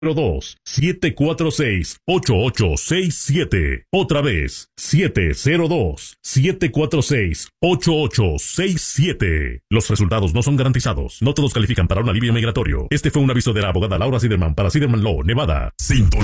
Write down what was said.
702-746-8867. Otra vez, 702-746-8867. Los resultados no son garantizados. No todos califican para un alivio migratorio. Este fue un aviso de la abogada Laura Siderman para Siderman Law, Nevada.